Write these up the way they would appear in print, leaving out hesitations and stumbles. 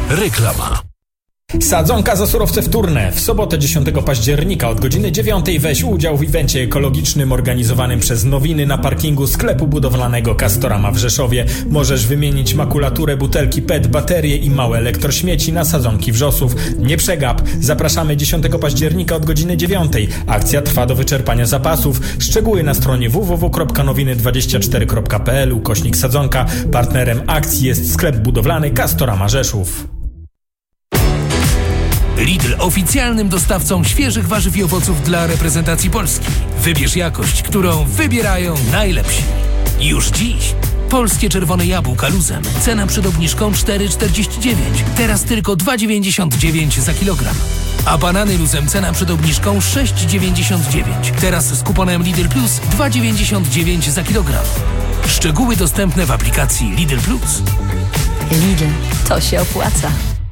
Reklama. Sadzonka za surowce wtórne. W sobotę 10 października od godziny 9 weź udział w evencie ekologicznym organizowanym przez Nowiny na parkingu sklepu budowlanego Castorama w Rzeszowie. Możesz wymienić makulaturę, butelki PET, baterie i małe elektrośmieci na sadzonki wrzosów. Nie przegap. Zapraszamy 10 października od godziny 9. Akcja trwa do wyczerpania zapasów. Szczegóły na stronie www.nowiny24.pl/sadzonka. Partnerem akcji jest sklep budowlany Castorama Rzeszów. Lidl oficjalnym dostawcą świeżych warzyw i owoców dla reprezentacji Polski. Wybierz jakość, którą wybierają najlepsi. Już dziś polskie czerwone jabłka luzem. Cena przed obniżką 4,49. Teraz tylko 2,99 za kilogram. A banany luzem cena przed obniżką 6,99. Teraz z kuponem Lidl Plus 2,99 za kilogram. Szczegóły dostępne w aplikacji Lidl Plus. Lidl, to się opłaca.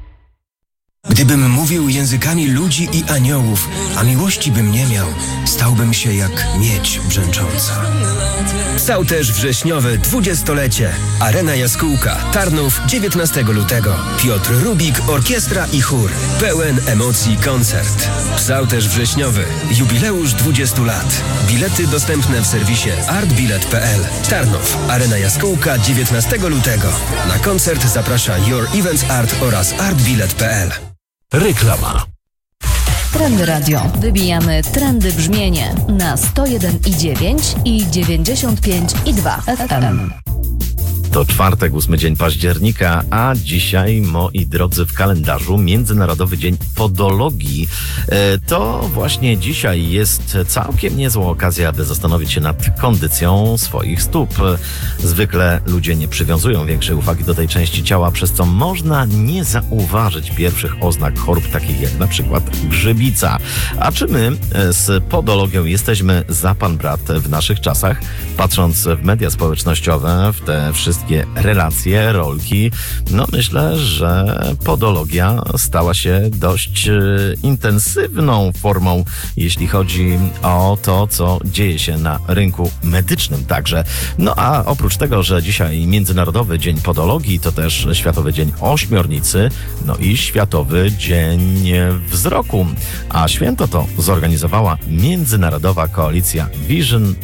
Gdybym mówił językami ludzi i aniołów, a miłości bym nie miał, stałbym się jak miedź brzęcząca. Psałterz wrześniowy 20-lecie. Arena Jaskółka, Tarnów, 19 lutego. Piotr Rubik, orkiestra i chór. Pełen emocji koncert. Psałterz wrześniowy. Jubileusz 20 lat. Bilety dostępne w serwisie artbilet.pl. Tarnów, Arena Jaskółka, 19 lutego. Na koncert zaprasza Your Events Art oraz artbilet.pl. Reklama. Trendy Radio. Wybijamy trendy brzmienie na 101,9 i 95,2 FM. To czwartek, 8 dzień października, a dzisiaj, moi drodzy, w kalendarzu Międzynarodowy Dzień Podologii. To właśnie dzisiaj jest całkiem niezła okazja, aby zastanowić się nad kondycją swoich stóp. Zwykle ludzie nie przywiązują większej uwagi do tej części ciała, przez co można nie zauważyć pierwszych oznak chorób takich jak na przykład grzybica. A czy my z podologią jesteśmy za pan brat w naszych czasach? Patrząc w media społecznościowe, w te wszystkie relacje, rolki, no myślę, że podologia stała się dość intensywną formą, jeśli chodzi o to, co dzieje się na rynku medycznym także. No a oprócz tego, że dzisiaj Międzynarodowy Dzień Podologii, to też Światowy Dzień Ośmiornicy, no i Światowy Dzień Wzroku. A święto to zorganizowała Międzynarodowa Koalicja Vision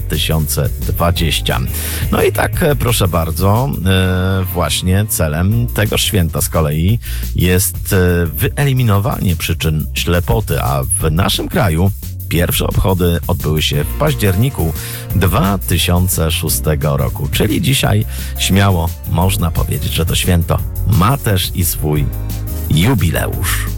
2020. No i tak, proszę bardzo, właśnie celem tego święta z kolei jest wyeliminowanie przyczyn ślepoty, a w naszym kraju pierwsze obchody odbyły się w październiku 2006 roku, czyli dzisiaj śmiało można powiedzieć, że to święto ma też i swój jubileusz.